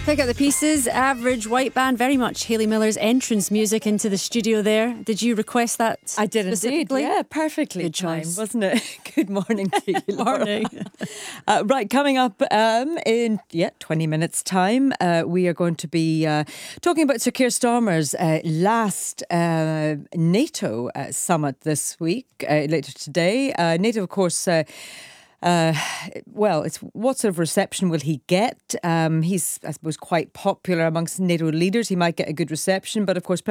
Pick up the pieces. Average White Band, very much Hayley Miller's entrance music into the studio there. Did you request that? I did indeed. Yeah, perfectly. Good choice, wasn't it? Good morning to you, Laura. Morning. Right, coming up in 20 minutes' time, we are going to be talking about Sir Keir Starmer's last NATO summit this week, later today. NATO, of course. It's what sort of reception will he get? He's, I suppose, quite popular amongst NATO leaders. He might get a good reception, but of course,